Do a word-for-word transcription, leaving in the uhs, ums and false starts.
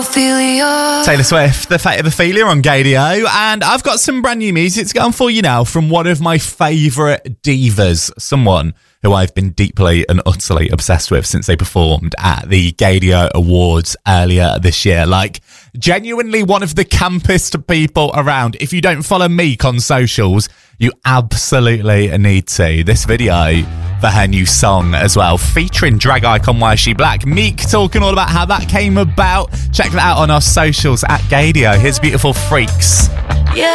Taylor Swift, The Fate of Ophelia on Gadio, and I've got some brand new music to go on for you now from one of my favourite divas, someone who I've been deeply and utterly obsessed with since they performed at the Gadio Awards earlier this year. Like, genuinely one of the campest people around. If you don't follow Meek on socials, you absolutely need to. This video for her new song as well, featuring drag icon Why Is She Black. Meek talking all about how that came about. Check that out on our socials at Gadio. Here's Beautiful Freaks.